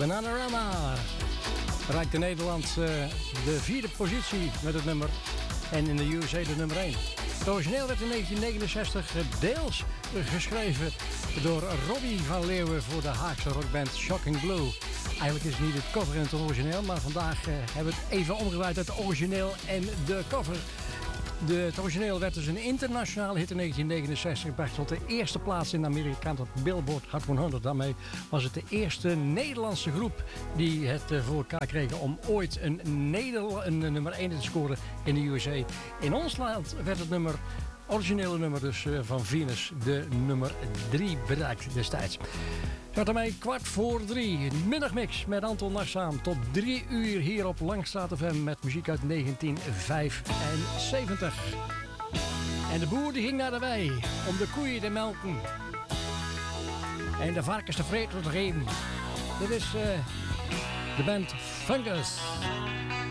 Bananarama bereikte Nederland de 4e positie met het nummer. En in de USA de nummer 1. Het origineel werd in 1969 deels geschreven door Robbie van Leeuwen voor de Haagse rockband Shocking Blue. Eigenlijk is het niet het cover in het origineel, maar vandaag hebben we het even omgedraaid uit het origineel en de cover. Het origineel werd dus een internationale hit in 1969, gebracht tot de eerste plaats in de Amerikaanse Billboard Hot 100. Daarmee was het de eerste Nederlandse groep die het voor elkaar kregen om ooit een nummer 1 te scoren in de USA. In ons land werd het originele nummer dus van Venus de nummer 3 bereikt destijds. Gaat ermee 2:15, middagmix met Anton Nachtzaam tot 3 uur hier op Langstraat FM met muziek uit 1975. En de boer die ging naar de wei om de koeien te melken en de varkens te vreten te geven. Dit is de band Fungus.